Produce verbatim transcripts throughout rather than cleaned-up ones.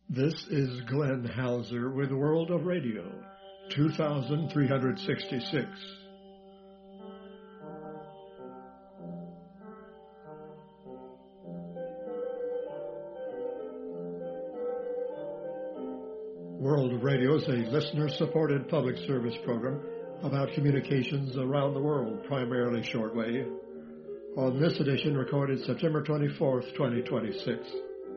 This is Glenn Hauser with World of Radio, two thousand three hundred sixty-six. World of Radio is a listener-supported public service program about communications around the world, primarily shortwave. On this edition, recorded September twenty-fourth, twenty twenty-six.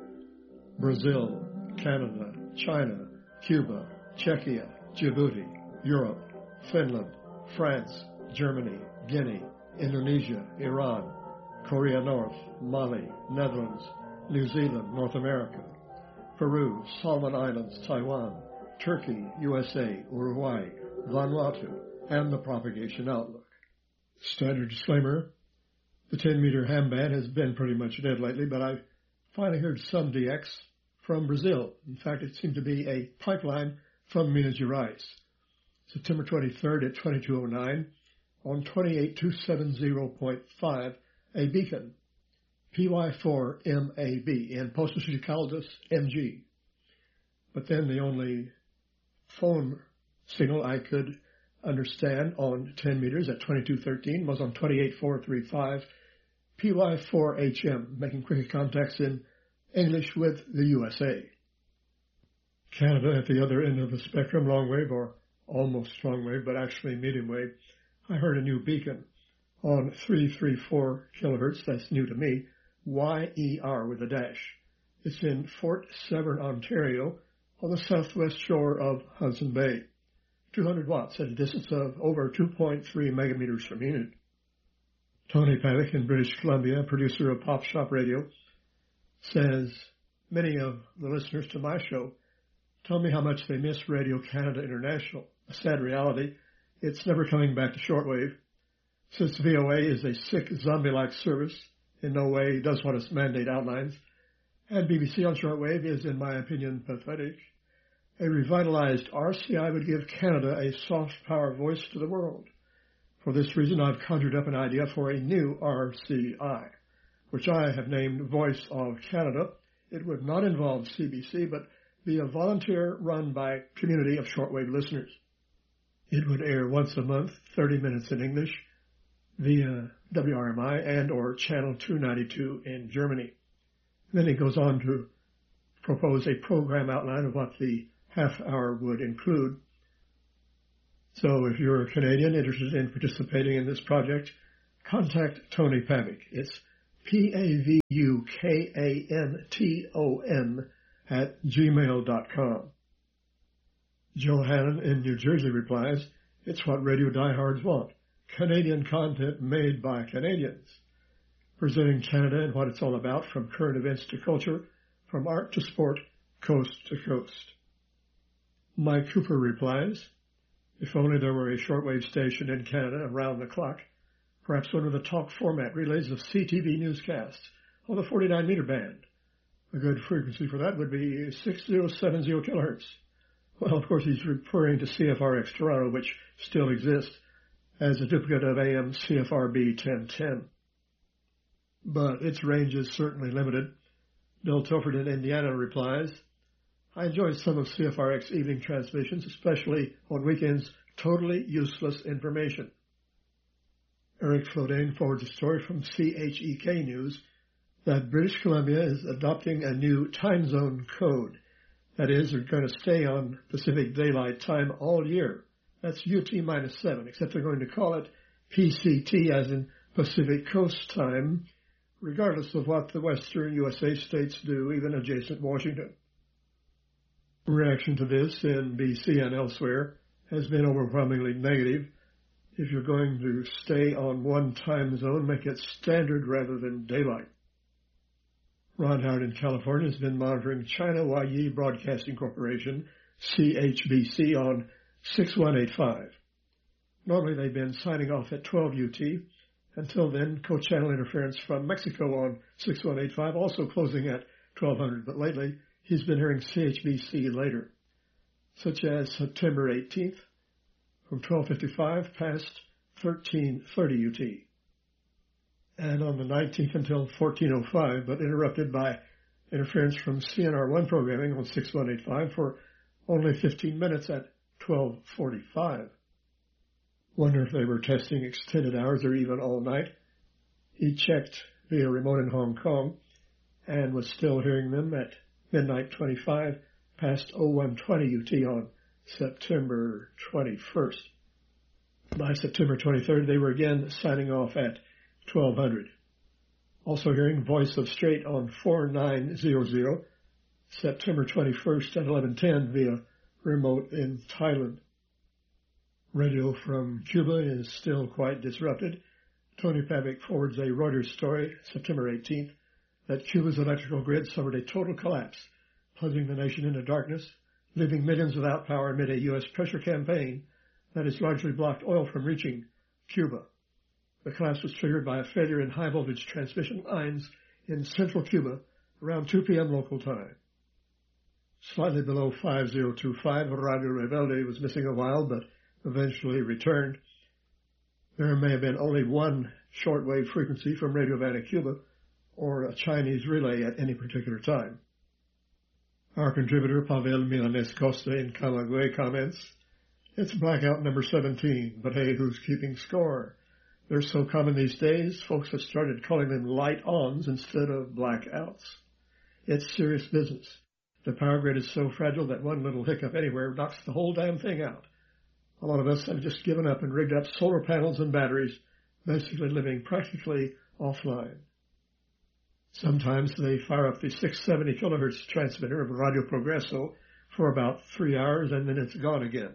Brazil, Canada, China, Cuba, Czechia, Djibouti, Europe, Finland, France, Germany, Guinea, Indonesia, Iran, Korea North, Mali, Netherlands, New Zealand, North America, Peru, Solomon Islands, Taiwan, Turkey, U S A, Uruguay, Vanuatu, and the propagation outlook. Standard disclaimer, the ten-meter ham band has been pretty much dead lately, but I've finally heard some D X from Brazil. In fact, it seemed to be a pipeline from Minas Gerais. September twenty-third at twenty-two oh nine on twenty-eight two seventy point five, a beacon, P Y four M A B, in Posto Chicaldas, M G. But then the only phone signal I could understand on ten meters at twenty-two thirteen was on twenty-eight four thirty-five, P Y four H M, making quick contacts in English with the U S A. Canada at the other end of the spectrum, long wave or almost long wave, but actually medium wave. I heard a new beacon on three thirty-four kilohertz, that's new to me, Y E R with a dash. It's in Fort Severn, Ontario, on the southwest shore of Hudson Bay. two hundred watts at a distance of over two point three megameters per minute. Tony Pavick in British Columbia, producer of Pop Shop Radio, says many of the listeners to my show tell me how much they miss Radio Canada International. A sad reality, it's never coming back to shortwave. Since V O A is a sick, zombie-like service, in no way does what its mandate outlines, and B B C on shortwave is, in my opinion, pathetic, a revitalized R C I would give Canada a soft power voice to the world. For this reason, I've conjured up an idea for a new R C I, which I have named Voice of Canada. It would not involve C B C, but be a volunteer run by community of shortwave listeners. It would air once a month, thirty minutes in English, via W R M I and or Channel two ninety-two in Germany. Then he goes on to propose a program outline of what the half hour would include. So if you're a Canadian interested in participating in this project, contact Tony Pavick. It's P A V U K A N T O N at gmail dot com. Joe Hannon in New Jersey replies, it's what radio diehards want. Canadian content made by Canadians. Presenting Canada and what it's all about, from current events to culture, from art to sport, coast to coast. Mike Cooper replies, if only there were a shortwave station in Canada around the clock, perhaps one of the talk format relays of C T V newscasts on the forty-nine meter band. A good frequency for that would be six thousand seventy kilohertz. Well, of course, he's referring to C F R X Toronto, which still exists as a duplicate of A M C F R B ten ten. But its range is certainly limited. Bill Tilford in Indiana replies, I enjoy some of C F R X evening transmissions, especially on weekends, totally useless information. Eric Flodane forwards a story from C H E K News that British Columbia is adopting a new time zone code. That is, they're going to stay on Pacific Daylight Time all year. That's U T minus seven, except they're going to call it P C T, as in Pacific Coast Time, regardless of what the western U S A states do, even adjacent Washington. Reaction to this in B C and elsewhere has been overwhelmingly negative. If you're going to stay on one time zone, make it standard rather than daylight. Ron Howard in California has been monitoring China Huayi Broadcasting Corporation, C H B C, on six one eight five. Normally they've been signing off at twelve U T. Until then, co-channel interference from Mexico on six one eight five, also closing at twelve hundred, but lately he's been hearing C H B C later, such as September eighteenth from twelve fifty-five past thirteen thirty U T. And on the nineteenth until fourteen oh five, but interrupted by interference from C N R one programming on six one eight five for only fifteen minutes at twelve forty-five. Wonder if they were testing extended hours or even all night. He checked via remote in Hong Kong and was still hearing them at midnight twenty-five past oh one twenty U T on September twenty-first. By September twenty-third, they were again signing off at twelve hundred. Also hearing Voice of Strait on four nine hundred, September twenty-first at eleven ten via remote in Thailand. Radio from Cuba is still quite disrupted. Tony Pavic forwards a Reuters story, September eighteenth, that Cuba's electrical grid suffered a total collapse, plunging the nation into darkness, leaving millions without power amid a U S pressure campaign that has largely blocked oil from reaching Cuba. The collapse was triggered by a failure in high-voltage transmission lines in central Cuba around two p.m. local time. Slightly below five thousand twenty-five, Radio Rebelde was missing a while, but eventually returned. There may have been only one shortwave frequency from Radio Havana, Cuba, or a Chinese relay at any particular time. Our contributor, Pavel Milanes Costa in Camagüey, comments, "It's blackout number seventeen, but hey, who's keeping score? They're so common these days, folks have started calling them light-ons instead of blackouts. It's serious business. The power grid is so fragile that one little hiccup anywhere knocks the whole damn thing out. A lot of us have just given up and rigged up solar panels and batteries, basically living practically offline. Sometimes they fire up the six hundred seventy kilohertz transmitter of Radio Progreso for about three hours and then it's gone again."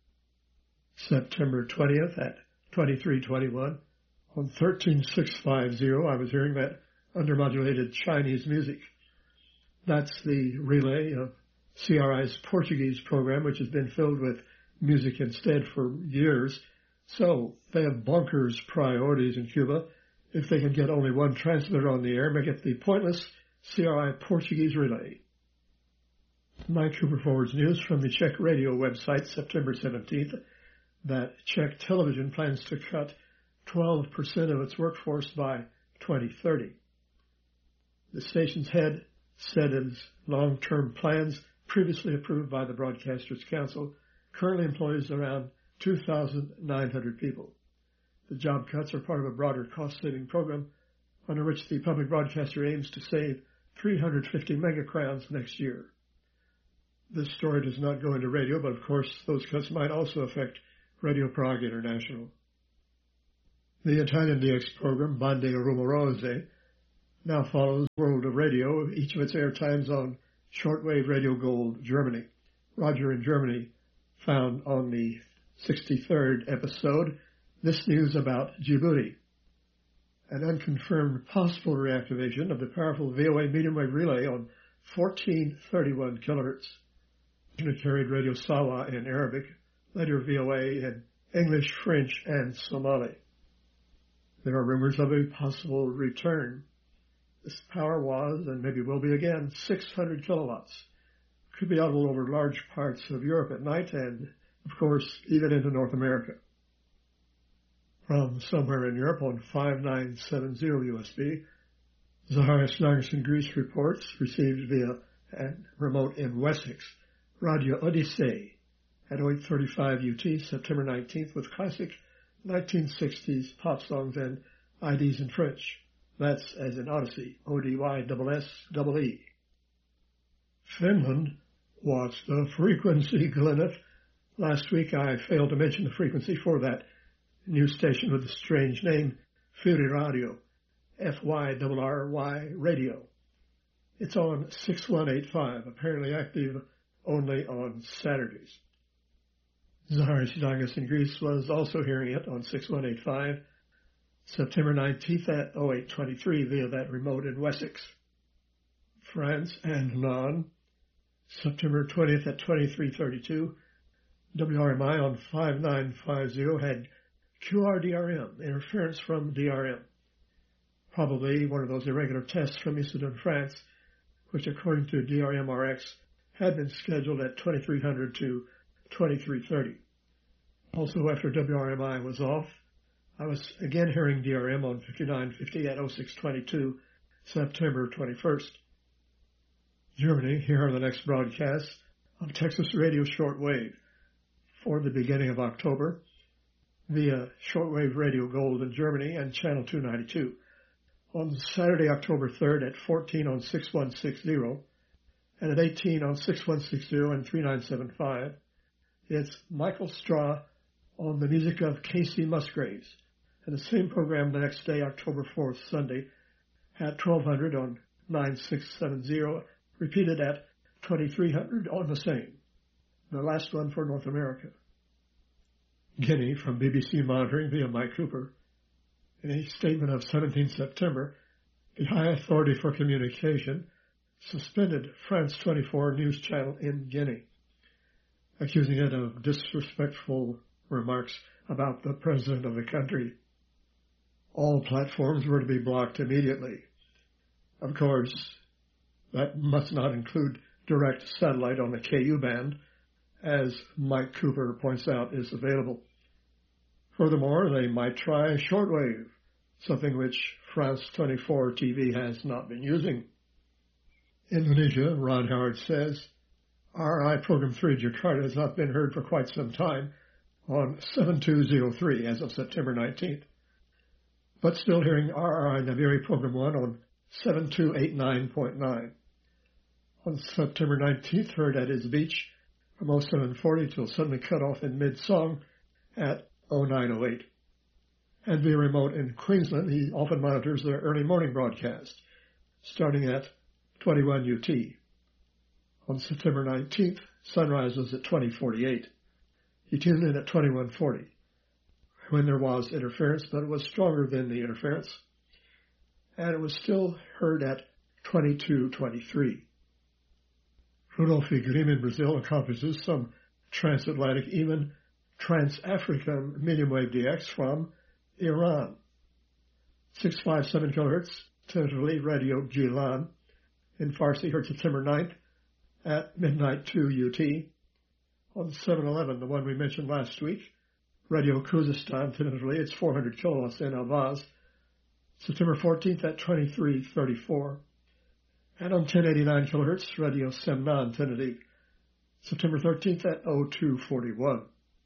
September twentieth at twenty-three twenty-one, on thirteen six fifty, I was hearing that undermodulated Chinese music. That's the relay of C R I's Portuguese program, which has been filled with music instead for years. So they have bonkers priorities in Cuba. If they can get only one transmitter on the air, make it the pointless C R I Portuguese relay. Mike Cooper forwards news from the Czech radio website, September seventeenth, that Czech television plans to cut twelve percent of its workforce by twenty thirty. The station's head said its long-term plans, previously approved by the Broadcasters Council, currently employs around two thousand nine hundred people. The job cuts are part of a broader cost-saving program under which the public broadcaster aims to save three hundred fifty megacrowns next year. This story does not go into radio, but of course those cuts might also affect Radio Prague International. The Italian D X program, Bande Rumorose, now follows World of Radio, each of its air times on shortwave Radio Gold, Germany. Roger in Germany found on the sixty-third episode this news about Djibouti. An unconfirmed possible reactivation of the powerful V O A medium wave relay on fourteen thirty-one kilohertz. It carried Radio Sawa in Arabic, later V O A in English, French, and Somali. There are rumors of a possible return. This power was, and maybe will be again, six hundred kilowatts. Could be audible over large parts of Europe at night and, of course, even into North America. From somewhere in Europe on five nine seven zero U S B, Zaharis Nagas in Greece reports, received via a remote in Wessex, Radio Odyssey at oh eight thirty-five U T, September nineteenth, with classic nineteen sixties pop songs and I Ds in French. That's as in Odyssey, O D Y S S E E. Finland, what's the frequency, Glyneth? Last week I failed to mention the frequency for that new station with the strange name, Fyri Radio, F Y R R Y Radio. It's on six one eight five, apparently active only on Saturdays. Zaharis Nagas in Greece was also hearing it on six one eight five, September nineteenth at oh eight twenty-three via that remote in Wessex. France and Non, September twentieth at twenty-three thirty-two, W R M I on five nine five zero had Q R D R M, interference from D R M. Probably one of those irregular tests from Issoudun, France, which according to D R M R X had been scheduled at twenty-three hundred to twenty-three thirty. Also after W R M I was off, I was again hearing D R M on fifty-nine fifty at oh six twenty-two, September twenty-first. Germany, here are the next broadcasts of Texas Radio Shortwave for the beginning of October via Shortwave Radio Gold in Germany and Channel two ninety-two. On Saturday, October third at fourteen on six one six zero and at eighteen on six one six zero and three nine seven five, it's Michael Straw on the music of Casey Musgraves. And the same program the next day, October fourth, Sunday, at twelve hundred on nine six seven zero, repeated at twenty-three hundred on the same. The last one for North America. Guinea, from B B C Monitoring via Mike Cooper. In a statement of seventeenth September, the High Authority for Communication suspended France twenty-four news channel in Guinea, accusing it of disrespectful remarks about the president of the country. All platforms were to be blocked immediately. Of course, that must not include direct satellite on the K U band, as Mike Cooper points out is available. Furthermore, they might try shortwave, something which France twenty-four T V has not been using. Indonesia, Ron Howard says, R I Program three Jakarta has not been heard for quite some time on seven two zero three as of September nineteenth, but still hearing R R I Naviri Program one on seven two eight nine point nine. On September nineteenth, heard at his beach from oh seven forty till suddenly cut off in mid-song at oh nine oh eight. And via remote in Queensland, he often monitors their early morning broadcast, starting at twenty-one U T. On September nineteenth, sunrise was at twenty forty-eight. He tuned in at twenty-one forty, when there was interference, but it was stronger than the interference, and it was still heard at twenty-two twenty-three. Rudolph Grimm in Brazil accomplishes some transatlantic, even trans-African medium wave D X from Iran. six fifty-seven kilohertz, tentatively Radio Gilan, in Farsi, heard September ninth at midnight two U T. On seven eleven, the one we mentioned last week, Radio Khuzestan, tentatively, it's four hundred kilowatts in Avaz, September fourteenth at twenty-three thirty-four. And on ten eighty-nine kilohertz, Radio Semnan, tentative, September thirteenth at oh two forty-one.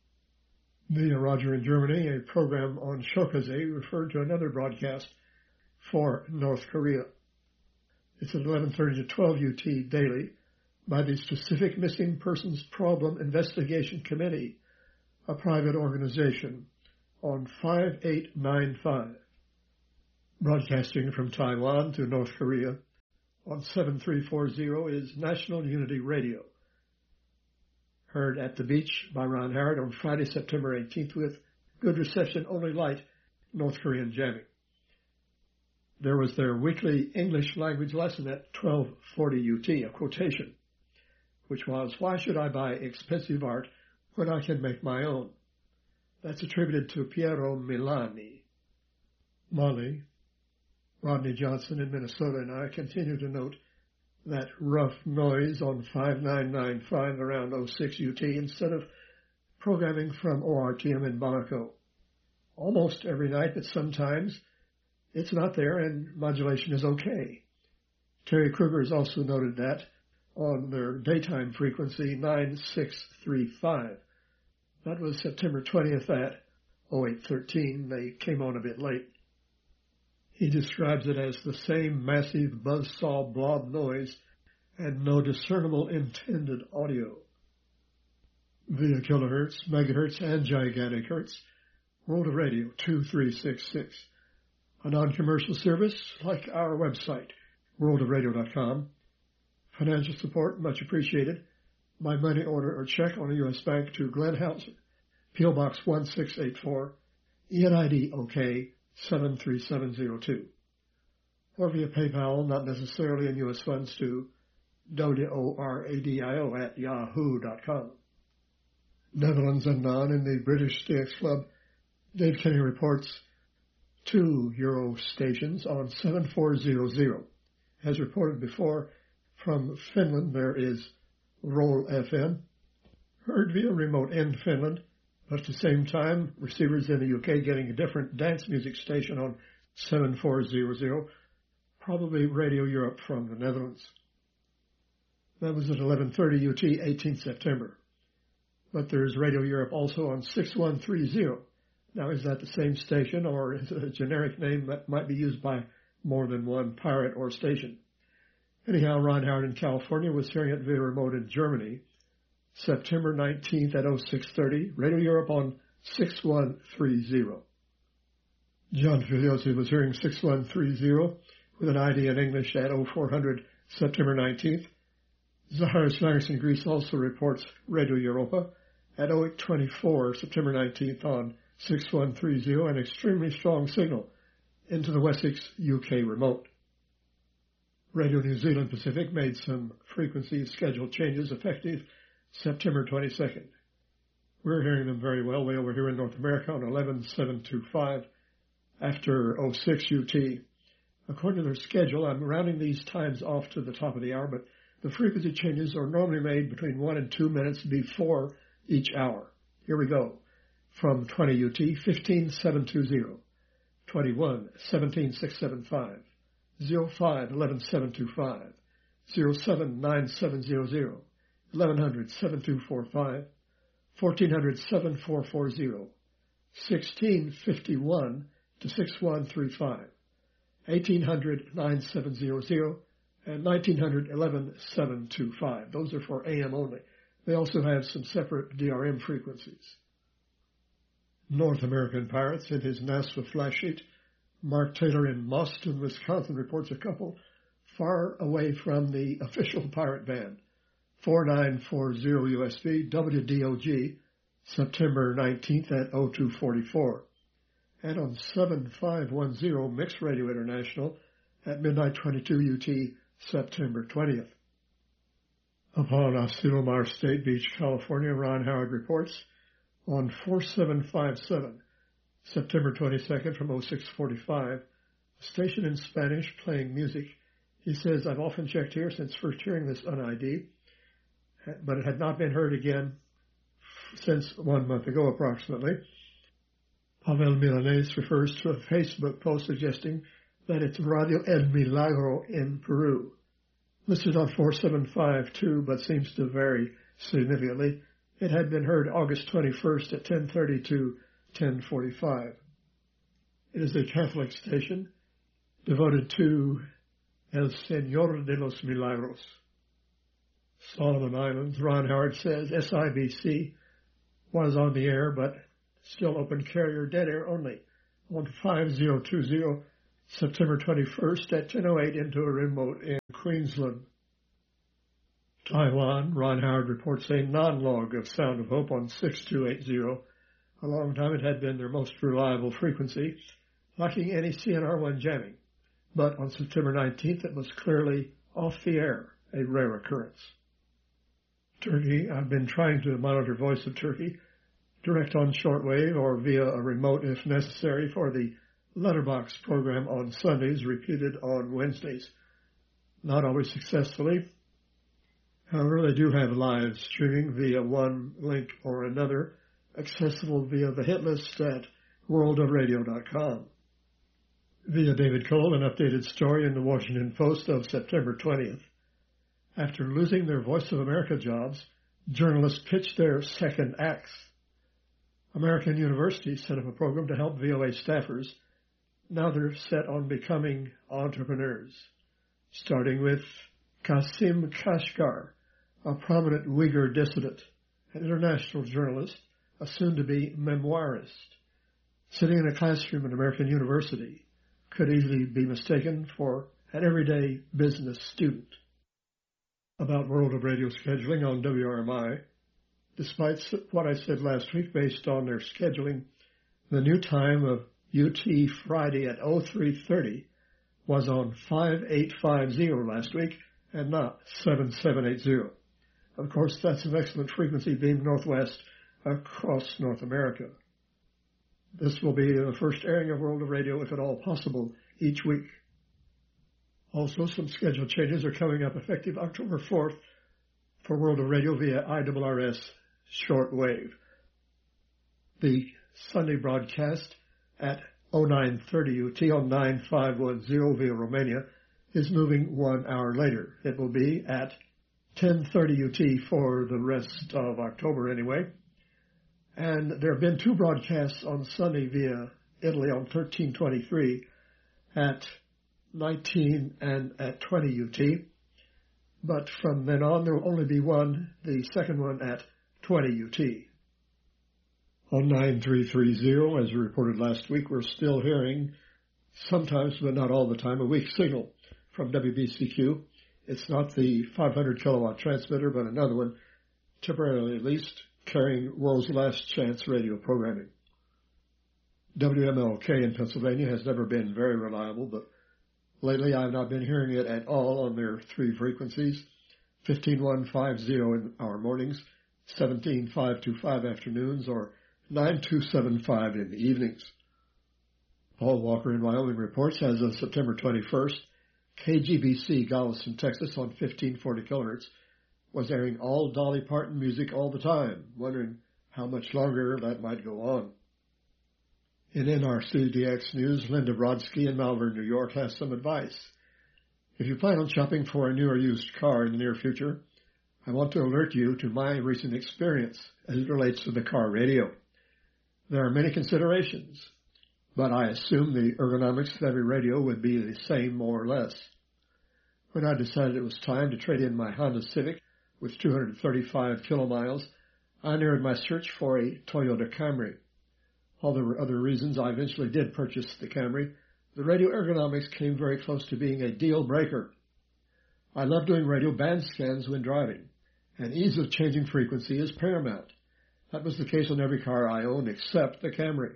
Via Roger in Germany, a program on Shokaze referred to another broadcast for North Korea. It's at eleven thirty to twelve U T daily by the Specific Missing Persons Problem Investigation Committee, a private organization, on five eight nine five. Broadcasting from Taiwan to North Korea on seven three four zero is National Unity Radio. Heard at the beach by Ron Howard on Friday, September eighteenth with good reception, only light North Korean jamming. There was their weekly English language lesson at twelve forty U T, a quotation, which was, "Why should I buy expensive art when I can make my own?" That's attributed to Piero Milani. Molly, Rodney Johnson in Minnesota, and I continue to note that rough noise on five nine nine five around oh six U T instead of programming from O R T M in Bamako. Almost every night, but sometimes it's not there and modulation is okay. Terry Kruger has also noted that on their daytime frequency nine six three five. That was September twentieth at oh eight thirteen. They came on a bit late. He describes it as the same massive buzzsaw blob noise and no discernible intended audio. Via kilohertz, megahertz, and gigantic hertz, World of Radio two three six six. A non-commercial service like our website, world of radio dot com. Financial support much appreciated. By money order or check on a U S bank to Glenn Hauser, P O Box one six eight four, E N I D O K seven three seven zero two. Or via PayPal, not necessarily in U S funds, to W O R A D I O at yahoo dot com. Netherlands and non in the British D X Club, Dave Kenny reports two Euro stations on seven four zero zero. As reported before, from Finland there is Roll F M, heard via remote in Finland, but at the same time, receivers in the U K getting a different dance music station on seven four zero zero, probably Radio Europe from the Netherlands. That was at eleven thirty U T, eighteenth September. But there's Radio Europe also on six one three zero. Now, is that the same station, or is it a generic name that might be used by more than one pirate or station? Anyhow, Ron Howard in California was hearing it via remote in Germany, September nineteenth at oh six thirty, Radio Europe on six one three zero. John Filiosi was hearing six one three zero with an I D in English at oh four hundred, September nineteenth. Zaharis Maris in Greece also reports Radio Europa at oh eight twenty-four, September nineteenth on six one three zero, an extremely strong signal into the Wessex U K remote. Radio New Zealand Pacific made some frequency schedule changes effective September twenty-second. We're hearing them very well way over here in North America on eleven seven twenty-five after oh six U T. According to their schedule, I'm rounding these times off to the top of the hour, but the frequency changes are normally made between one and two minutes before each hour. Here we go. From twenty U T, fifteen seven twenty, twenty-one seventeen six seventy-five, oh five eleven seven twenty-five, oh seven nine seven hundred, eleven hundred seven two forty-five, fourteen hundred seven four forty, sixteen fifty-one to six one thirty-five, eighteen hundred nine seven hundred, and nineteen hundred eleven seven twenty-five. Those are for A M only. They also have some separate D R M frequencies. North American Pirates in his NASFA flash sheet, Mark Taylor in Boston, Wisconsin, reports a couple far away from the official pirate band. four nine forty U S B, W D O G, September nineteenth at oh two forty-four. And on seven five ten Mixed Radio International at midnight twenty-two U T, September twentieth. Upon Asilomar State Beach, California, Ron Howard reports on four seven five seven, September twenty-second from oh six forty-five, a station in Spanish playing music. He says, I've often checked here since first hearing this on I D, but it had not been heard again since one month ago approximately. Pavel Milanés refers to a Facebook post suggesting that it's Radio El Milagro in Peru. Listed on four seven five two, but seems to vary significantly. It had been heard August twenty-first at ten thirty to ten forty-five. It is a Catholic station devoted to El Señor de los Milagros. Solomon Islands, Ron Howard says S I B C was on the air, but still open carrier, dead air only, on five oh two oh, September twenty-first at ten oh eight into a remote in Queensland. Taiwan, Ron Howard reports a non-log of Sound of Hope on six two eight zero. A long time it had been their most reliable frequency, lacking any C N R one jamming. But on September nineteenth, it was clearly off the air, a rare occurrence. Turkey, I've been trying to monitor Voice of Turkey, direct on shortwave or via a remote if necessary for the Letterbox program on Sundays, repeated on Wednesdays. Not always successfully. However, they do have live streaming via one link or another, accessible via the hit list at world of radio dot com. Via David Cole, an updated story in the Washington Post of September twentieth. After losing their Voice of America jobs, journalists pitched their second acts. American University set up a program to help V O A staffers. Now they're set on becoming entrepreneurs, starting with Kasim Kashgar, a prominent Uyghur dissident, an international journalist, a soon-to-be memoirist. Sitting in a classroom at American University could easily be mistaken for an everyday business student. About World of Radio scheduling on W R M I, despite what I said last week based on their scheduling, the new time of U T Friday at oh three thirty was on five eight fifty last week and not seven seven eighty. Of course, that's an excellent frequency beam northwest across North America. This will be the first airing of World of Radio, if at all possible, each week. Also, some schedule changes are coming up effective October fourth for World of Radio via I R R S shortwave. The Sunday broadcast at oh nine thirty U T on nine five ten via Romania is moving one hour later. It will be at ten thirty U T for the rest of October anyway. And there have been two broadcasts on Sunday via Italy on thirteen twenty-three at nineteen and at twenty U T. But from then on, there will only be one, the second one at twenty U T. On nine three thirty, as we reported last week, we're still hearing, sometimes but not all the time, a weak signal from W B C Q. It's not the five hundred kilowatt transmitter, but another one, temporarily at least, carrying World's Last Chance radio programming. W M L K in Pennsylvania has never been very reliable, but lately I've not been hearing it at all on their three frequencies, fifteen one fifty in our mornings, seventeen five twenty-five afternoons, or nine two seven five in the evenings. Paul Walker in Wyoming reports as of September twenty-first, K G B C Galveston, Texas on fifteen forty kilohertz was airing all Dolly Parton music all the time, wondering how much longer that might go on. In N R C D X News, Linda Brodsky in Malvern, New York has some advice. If you plan on shopping for a new or used car in the near future, I want to alert you to my recent experience as it relates to the car radio. There are many considerations, but I assume the ergonomics of every radio would be the same more or less. When I decided it was time to trade in my Honda Civic with two hundred thirty-five kilomiles, I narrowed my search for a Toyota Camry. While there were other reasons I eventually did purchase the Camry, the radio ergonomics came very close to being a deal breaker. I love doing radio band scans when driving, and ease of changing frequency is paramount. That was the case on every car I owned except the Camry.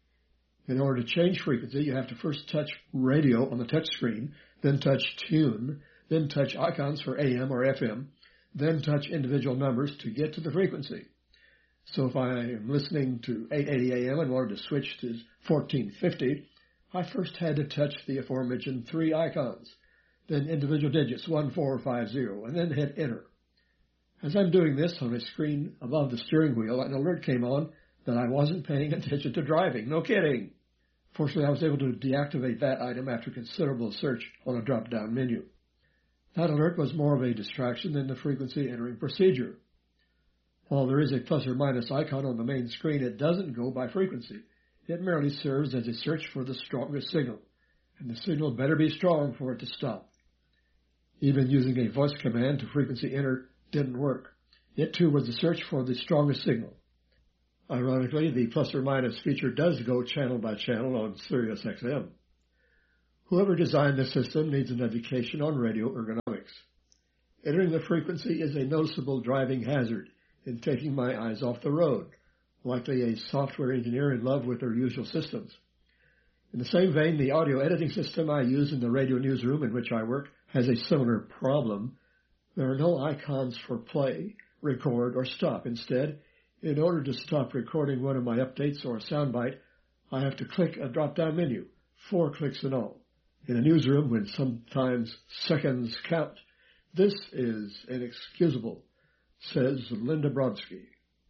In order to change frequency, you have to first touch radio on the touch screen, then touch tune, then touch icons for A M or F M, then touch individual numbers to get to the frequency. So if I am listening to eight eighty A M and wanted to switch to fourteen fifty, I first had to touch the aforementioned three icons, then individual digits one four five zero, and then hit enter. As I'm doing this on a screen above the steering wheel, an alert came on that I wasn't paying attention to driving. No kidding. Fortunately, I was able to deactivate that item after considerable search on a drop-down menu. That alert was more of a distraction than the frequency entering procedure. While there is a plus or minus icon on the main screen, it doesn't go by frequency. It merely serves as a search for the strongest signal, and the signal better be strong for it to stop. Even using a voice command to frequency enter didn't work. It too was the search for the strongest signal. Ironically, the plus or minus feature does go channel by channel on Sirius X M. Whoever designed the system needs an education on radio ergonomics. Entering the frequency is a noticeable driving hazard in taking my eyes off the road, likely a software engineer in love with their usual systems. In the same vein, the audio editing system I use in the radio newsroom in which I work has a similar problem. There are no icons for play, record, or stop. Instead, in order to stop recording one of my updates or a soundbite, I have to click a drop-down menu, four clicks in all. In a newsroom, when sometimes seconds count, this is inexcusable, says Linda Brodsky.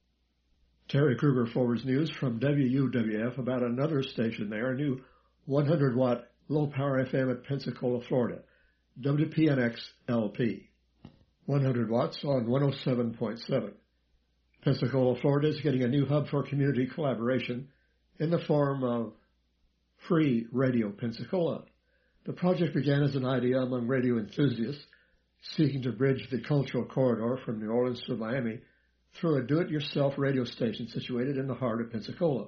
Terry Kruger forwards news from W U W F about another station there, a new one hundred watt low-power F M at Pensacola, Florida, W P N X L P. one hundred watts on one oh seven point seven. Pensacola, Florida is getting a new hub for community collaboration in the form of Free Radio Pensacola. The project began as an idea among radio enthusiasts seeking to bridge the cultural corridor from New Orleans to Miami through a do-it-yourself radio station situated in the heart of Pensacola.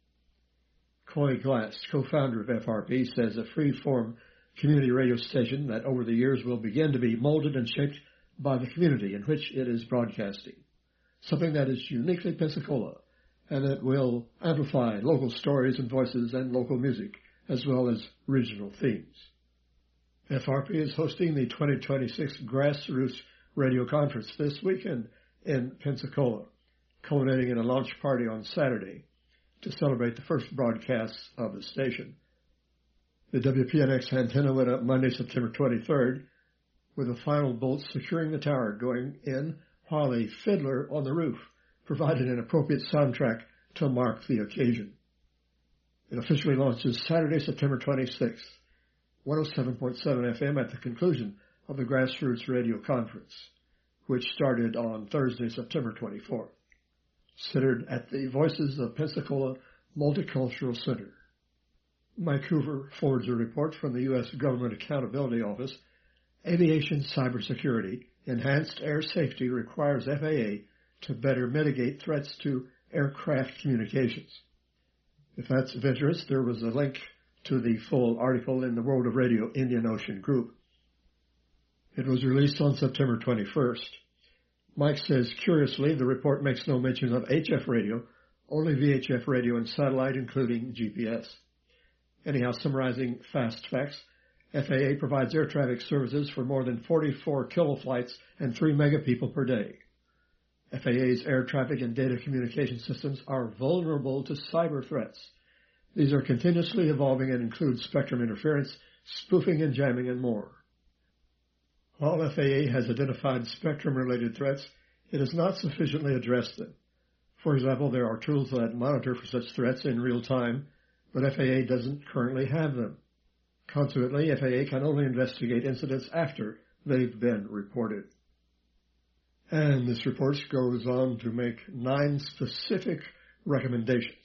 Coy Glass, co-founder of F R P, says a free-form community radio station that over the years will begin to be molded and shaped by the community in which it is broadcasting, something that is uniquely Pensacola, and that will amplify local stories and voices and local music, as well as regional themes. F R P is hosting the twenty twenty-six Grassroots Radio Conference this weekend in Pensacola, culminating in a launch party on Saturday to celebrate the first broadcasts of the station. The W P N X antenna went up Monday, September twenty-third, with the final bolts securing the tower going in, while a fiddler on the roof provided an appropriate soundtrack to mark the occasion. It officially launches Saturday, September twenty-sixth, one oh seven point seven F M at the conclusion of the Grassroots Radio Conference. which started on Thursday, September twenty-fourth. Centered at the Voices of Pensacola Multicultural Center. Mike Hoover forwards a report from the U S Government Accountability Office. Aviation cybersecurity, enhanced air safety requires F A A to better mitigate threats to aircraft communications. If that's of interest, there was a link to the full article in the World of Radio Indian Ocean Group. It was released on September twenty-first. Mike says, curiously, the report makes no mention of H F radio, only V H F radio and satellite, including G P S. Anyhow, summarizing fast facts, F A A provides air traffic services for more than forty-four kiloflights and three megapeople per day. F A A's air traffic and data communication systems are vulnerable to cyber threats. These are continuously evolving and include spectrum interference, spoofing and jamming, and more. While F A A has identified spectrum-related threats, it has not sufficiently addressed them. For example, there are tools that monitor for such threats in real time, but F A A doesn't currently have them. Consequently, F A A can only investigate incidents after they've been reported. And this report goes on to make nine specific recommendations.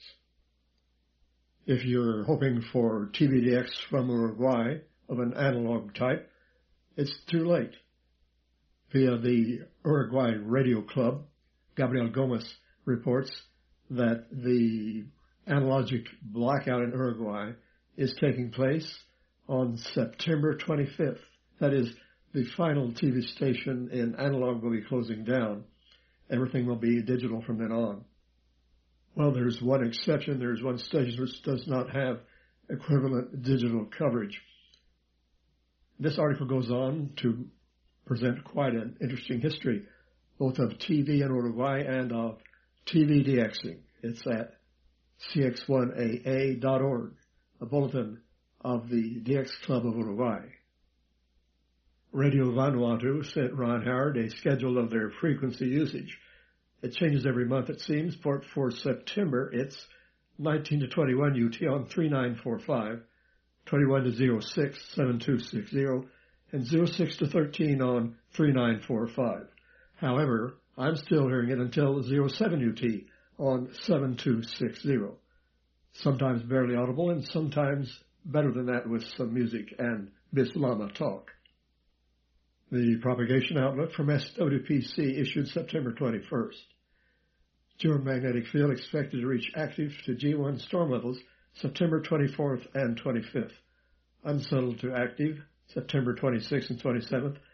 If you're hoping for T V D X from Uruguay of an analog type, it's too late. Via the Uruguay Radio Club, Gabriel Gomez reports that the analogic blackout in Uruguay is taking place on September twenty-fifth. That is, the final T V station in analog will be closing down. Everything will be digital from then on. Well, there's one exception. There's one station which does not have equivalent digital coverage. This article goes on to present quite an interesting history, both of T V in Uruguay and of T V DXing. It's at C X one A A dot org, a bulletin of the D X Club of Uruguay. Radio Vanuatu sent Ron Howard a schedule of their frequency usage. It changes every month, it seems. For, for September, it's nineteen to twenty-one U T on three nine four five, twenty-one to zero six, seven two six zero, and zero six to thirteen on three nine four five. However, I'm still hearing it until zero seven U T on seven two six zero. Sometimes barely audible, and sometimes better than that with some music and Bislama talk. The propagation outlook from S W P C issued September twenty-first. Geomagnetic field expected to reach active to G one storm levels September twenty-fourth and twenty-fifth. Unsettled to active September twenty-sixth and twenty-seventh,